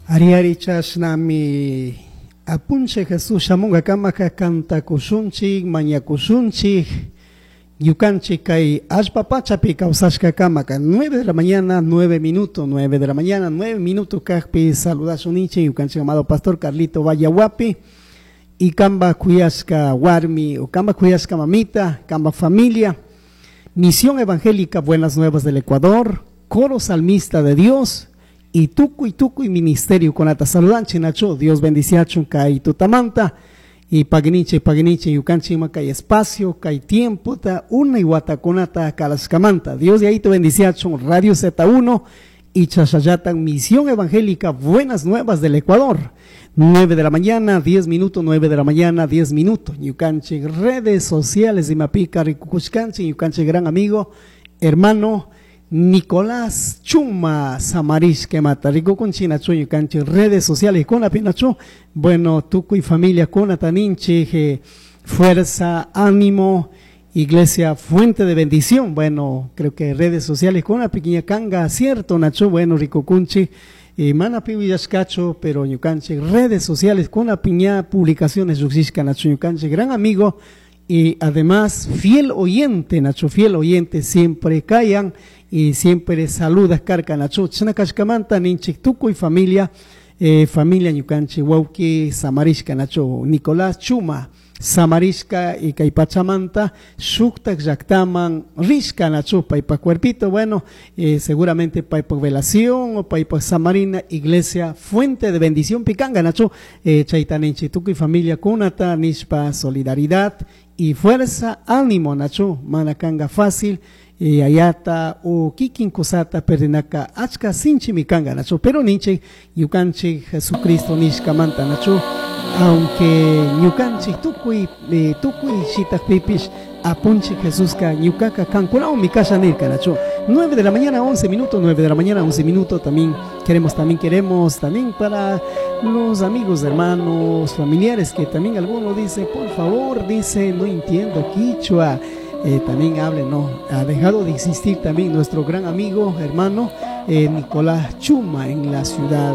Ariari chashnami apunche Jesús shamunga kamaka canta kushunchik, maña kushunchik, yukanchik kai ashpapachapi kausashka kamaka 9 de la mañana, 9 minutos, 9 de la mañana, 9 minutos kakpi saludashunichi, yukanchik amado pastor Carlito Vallahuapi, y kamba kuyashka warmi, o kamba kuyashka mamita, kamba familia, Misión Evangélica Buenas Nuevas del Ecuador, Coro Salmista de Dios, y tucuy ministerio con ata saludanche nacho, Dios bendiciacho kai tutamanta, y pagniche yucanchima kai espacio, kai tiempo, ta una iguata con ata calascamanta, Dios de ahí te bendiciacho, Radio Z1 y chachayatan Misión Evangélica Buenas Nuevas del Ecuador, 9 de la mañana, 10 minutos, 9 de la mañana, 10 minutos, yucanche redes sociales de Mapica, Ricucuchcanche, yucanche gran amigo, hermano, Nicolás Chuma Samarish que mata rico con chinacho y canche redes sociales con la pinacho bueno tuco y familia con ataninche fuerza ánimo iglesia fuente de bendición bueno creo que redes sociales con la pequeña canga cierto nacho bueno rico cunchi mana pivillascacho pero yucanche redes sociales con la piña publicaciones yuxisca nacho yucanche gran amigo y además fiel oyente nacho fiel oyente siempre callan y siempre saludas carca nacho chanacashkamanta ninchik tuco y familia familia ñucanchi wauki samarishka nacho Nicolás Chuma samarishka y caipachamanta shuktak yaktaman rishka nacho paipa cuerpito bueno seguramente paipa velación o paipa samarina iglesia fuente de bendición picanga nacho chaitaninchi tuco y familia kunata nishpa solidaridad y fuerza ánimo nacho manacanga fácil ayata o kikin kosata perdinaka achka sinchi mikanga nacho pero ninche yukanchi Jesucristo nishka manta nacho aunque yukanchi tukui shitak pipish apunchi Jesús ka yukaka kankula mi casa nirka nacho 9 de la mañana 11 minutos 9 de la mañana 11 minutos también queremos también para los amigos hermanos familiares que también alguno dice por favor dice no entiendo quichua también hable, no, ha dejado de existir también nuestro gran amigo, hermano Nicolás Chuma en la ciudad,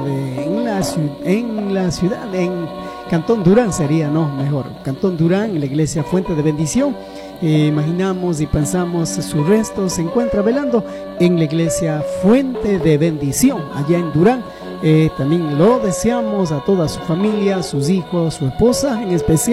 en Cantón Durán sería, no, mejor, Cantón Durán, en la iglesia Fuente de Bendición. Imaginamos y pensamos su resto se encuentra velando en la iglesia Fuente de Bendición, allá en Durán. También lo deseamos a toda su familia, sus hijos, su esposa en especial.